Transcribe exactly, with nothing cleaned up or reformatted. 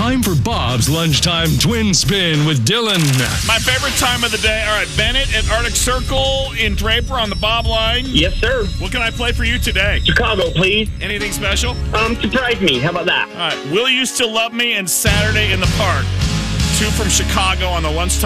time for Bob's Lunchtime Twin Spin with Dylan. My favorite time of the day. All right, Bennett at Arctic Circle in Draper on the Bob line. Yes, sir. What can I play for you today? Chicago, please. Anything special? Um, surprise me. How about that? All right, Will You Still Love Me and Saturday in the Park. Two from Chicago on the lunchtime